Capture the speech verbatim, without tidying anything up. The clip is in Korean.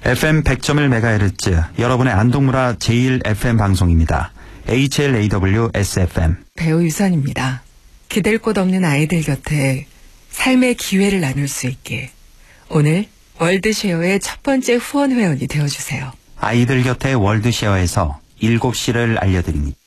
에프엠 백 점 일 메가헤르츠 여러분의 안동문화 제일 에프엠 방송입니다. 에이치엘에이더블유-에스에프엠 배우 유선입니다. 기댈 곳 없는 아이들 곁에 삶의 기회를 나눌 수 있게 오늘 월드쉐어의 첫 번째 후원 회원이 되어주세요. 아이들 곁에 월드쉐어에서 일곱 시를 알려드립니다.